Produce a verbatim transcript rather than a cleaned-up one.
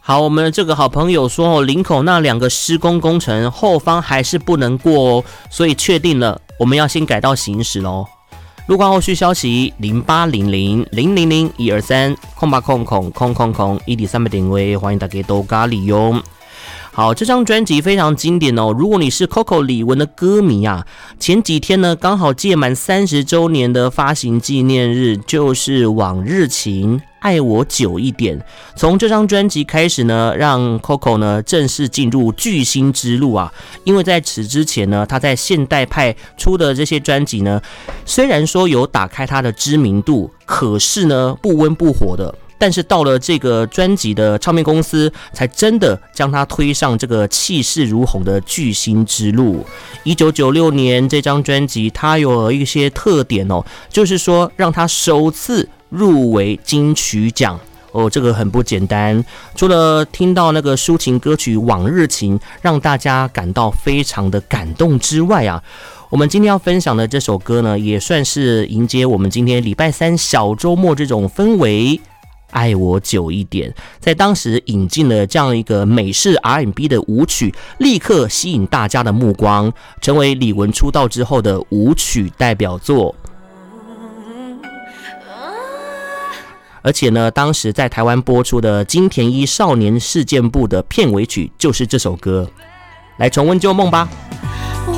好，我们这个好朋友说哦，林口那两个施工工程后方还是不能过哦，所以确定了，我们要先改道行驶喽。路况后续消息零八零零零零零一二三空八空空空空空一点三百点位，欢迎大家多加利用。好，这张专辑非常经典哦。如果你是 Coco 李玟的歌迷啊，前几天呢刚好届满三十周年的发行纪念日，就是往日情。爱我久一点，从这张专辑开始呢，让 Coco 呢正式进入巨星之路啊。因为在此之前呢，他在现代派出的这些专辑呢，虽然说有打开他的知名度，可是呢不温不火的。但是到了这个专辑的唱片公司，才真的将他推上这个气势如虹的巨星之路。一九九六年这张专辑，它有一些特点哦，就是说让他首次入围金曲奖哦，这个很不简单。除了听到那个抒情歌曲《往日情》，让大家感到非常的感动之外啊。我们今天要分享的这首歌呢，也算是迎接我们今天礼拜三小周末这种氛围。爱我久一点，在当时引进了这样一个美式 R and B 的舞曲，立刻吸引大家的目光，成为李玟出道之后的舞曲代表作。而且呢，当时在台湾播出的金田一少年事件簿的片尾曲就是这首歌，来重温旧梦吧。 我